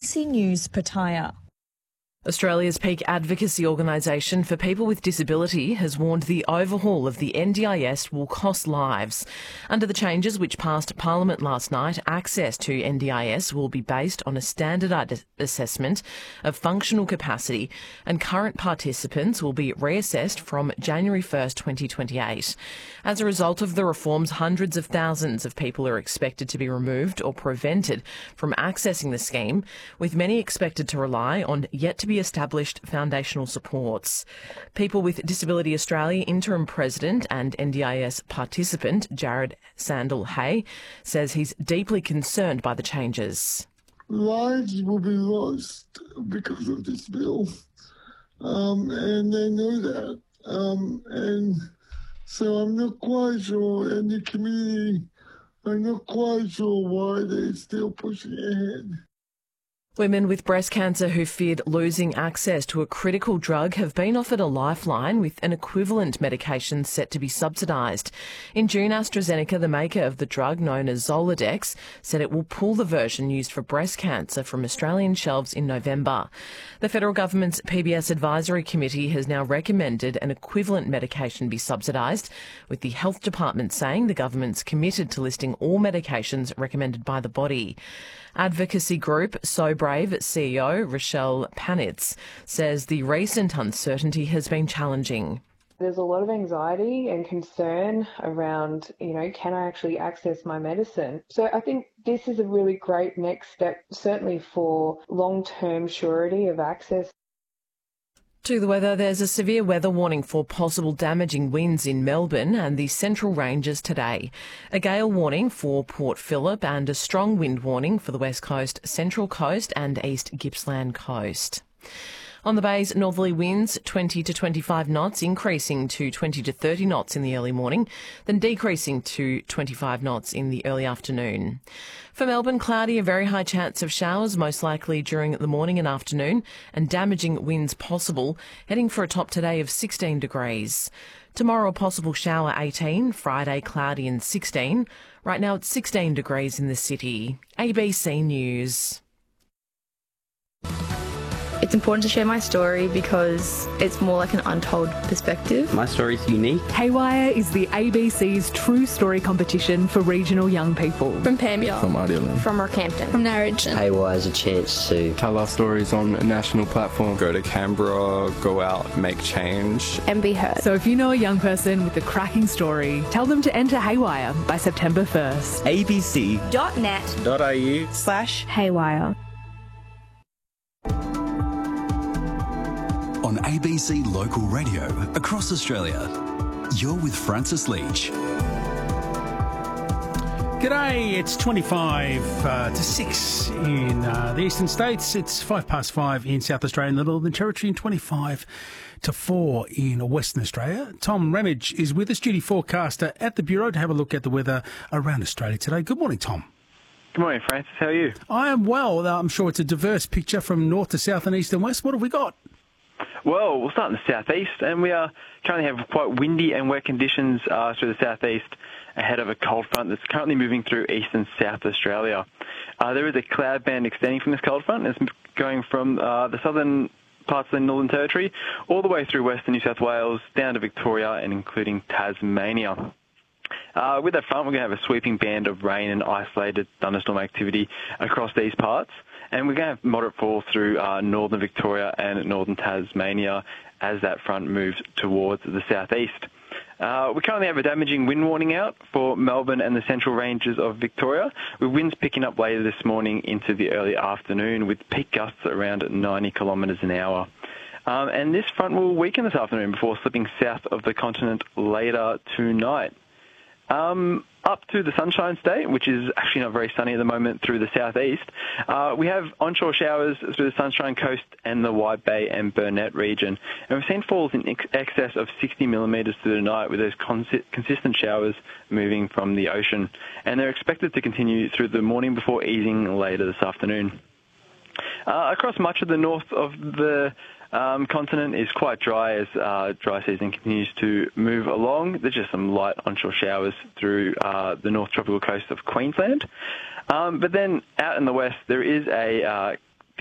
ABC News, Pattaya. Australia's peak advocacy organisation for people with disability has warned the overhaul of the NDIS will cost lives. Under the changes which passed Parliament last night, access to NDIS will be based on a standardised assessment of functional capacity, and current participants will be reassessed from January 1st, 2028. As a result of the reforms, hundreds of thousands of people are expected to be removed or prevented from accessing the scheme, with many expected to rely on yet-to-be established foundational supports. People with Disability Australia interim president and NDIS participant Jared Sandel-Hay says he's deeply concerned by the changes. Lives will be lost because of this bill, and they know that. And so I'm not quite sure, and the community, I'm not quite sure why they're still pushing ahead. Women with breast cancer who feared losing access to a critical drug have been offered a lifeline with an equivalent medication set to be subsidised. In June, AstraZeneca, the maker of the drug known as Zoladex, said it will pull the version used for breast cancer from Australian shelves in November. The federal government's PBS Advisory Committee has now recommended an equivalent medication be subsidised, with the Health Department saying the government's committed to listing all medications recommended by the body. Advocacy group So Brave CEO Rochelle Panitz says the recent uncertainty has been challenging. There's a lot of anxiety and concern around, can I actually access my medicine? So I think this is a really great next step, certainly for long-term surety of access. To the weather, there's a severe weather warning for possible damaging winds in Melbourne and the Central Ranges today. A gale warning for Port Phillip and a strong wind warning for the West Coast, Central Coast and East Gippsland Coast. On the Bay's northerly winds, 20 to 25 knots, increasing to 20 to 30 knots in the early morning, then decreasing to 25 knots in the early afternoon. For Melbourne, cloudy, a very high chance of showers, most likely during the morning and afternoon, and damaging winds possible, heading for a top today of 16 degrees. Tomorrow, a possible shower 18, Friday cloudy and 16. Right now it's 16 degrees in the city. ABC News. It's important to share my story because it's more like an untold perspective. My story's unique. Haywire is the ABC's True Story competition for regional young people. From Pambia. From Idealand. From Rockhampton. From Narrogin. Haywire is a chance to tell our stories on a national platform. Go to Canberra, go out, make change. And be heard. So if you know a young person with a cracking story, tell them to enter Haywire by September 1st. abc.net.au/Haywire. On ABC Local Radio across Australia, you're with Francis Leach. G'day, it's 25 to 6 in the eastern states. It's 5:05 in South Australia and the Northern Territory, and 25 to 4 in Western Australia. Tom Ramage is with us, duty forecaster at the Bureau, to have a look at the weather around Australia today. Good morning, Tom. Good morning, Francis. How are you? I am well. I'm sure it's a diverse picture from north to south and east and west. What have we got? Well, we'll start in the southeast, and we are currently have quite windy and wet conditions through the southeast ahead of a cold front that's currently moving through east and south Australia. There is a cloud band extending from this cold front. It's going from the southern parts of the Northern Territory all the way through western New South Wales, down to Victoria and including Tasmania. With that front, we're going to have a sweeping band of rain and isolated thunderstorm activity across these parts. And we're going to have moderate fall through northern Victoria and northern Tasmania as that front moves towards the southeast. We currently have a damaging wind warning out for Melbourne and the central ranges of Victoria, with winds picking up later this morning into the early afternoon, with peak gusts around 90 kilometres an hour. And this front will weaken this afternoon before slipping south of the continent later tonight. Up to the Sunshine State, which is actually not very sunny at the moment through the southeast, we have onshore showers through the Sunshine Coast and the Wide Bay and Burnett region. And we've seen falls in excess of 60 millimetres through the night, with those consistent showers moving from the ocean. And they're expected to continue through the morning before easing later this afternoon. Across much of the north of the continent is quite dry as dry season continues to move along. There's just some light onshore showers through the north tropical coast of Queensland. But then out in the west, there is a